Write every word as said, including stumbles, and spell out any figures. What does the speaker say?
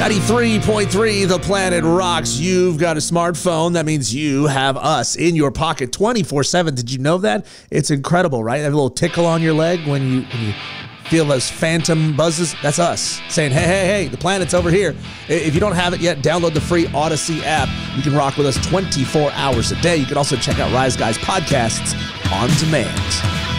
ninety-three point three The Planet rocks. You've got a smartphone. That means you have us in your pocket twenty-four seven. Did you know that? It's incredible, right? Have a little tickle on your leg when you when you feel those phantom buzzes? That's us saying, hey, hey, hey, the planet's over here. If you don't have it yet, download the free Odyssey app. You can rock with us twenty-four hours a day. You can also check out Rise Guys podcasts on demand.